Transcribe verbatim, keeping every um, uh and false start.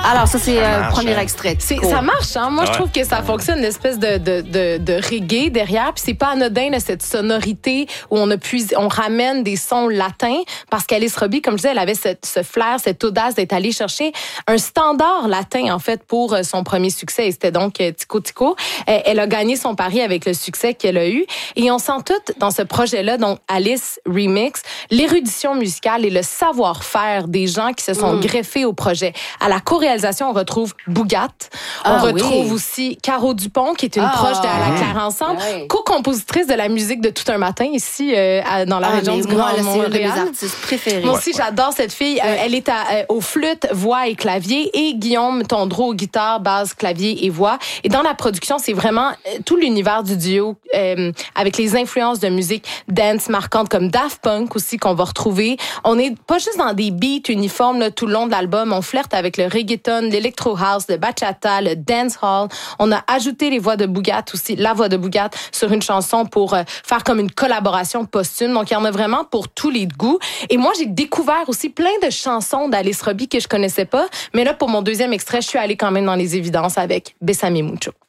Alors, ça, c'est le euh, marche, premier hein? extrait. C'est, Cool. Ça marche, hein? Moi, Ouais. je trouve que ça fonctionne, une espèce de, de, de, de reggae derrière. Puis c'est pas anodin, là, cette sonorité où on, a puisé, on ramène des sons latins. Parce qu'Alice Robbie, comme je disais, elle avait ce, ce flair, cette audace d'être allée chercher un standard latin, en fait, pour son premier succès. Et c'était donc euh, Tico Tico. Euh, elle a gagné son pari avec le succès qu'elle a eu. Et on sent tout dans ce projet-là, donc Alice Remix, l'érudition musicale et le savoir-faire des gens qui se sont mm. greffés au projet. À la co-réalisation, on retrouve Bougat. On ah, retrouve oui. aussi Caro Dupont, qui est une ah, proche de À la mmh. Claire Ensemble, oui. co-compositrice de la musique de Tout un matin ici euh, à, dans la ah, région du moi, Grand là, Montréal. c'est une de mes artistes préférés. Moi aussi, ouais. j'adore cette fille. Euh, elle est à, euh, aux flûtes, voix et clavier, et Guillaume Tondreau aux guitares, basse, clavier et voix. Et dans la production, c'est vraiment euh, tout l'univers du duo euh, avec les influences de musique dance marquantes comme Daft Punk aussi qu'on va retrouver. On n'est pas juste dans des beats uniformes là, tout le long de l'album. On flirte avec le reggaeton, l'électro house, le bachata, le dancehall. On a ajouté les voix de Bougat aussi, la voix de Bougat sur une chanson pour euh, faire comme une collaboration posthume. Donc, il y en a vraiment pour tous les goûts. Et moi, j'ai découvert aussi plein de chansons d'Alice Robbie que je connaissais pas. Mais là, pour mon deuxième extrait, je suis allée quand même dans les évidences avec Bésame Mucho.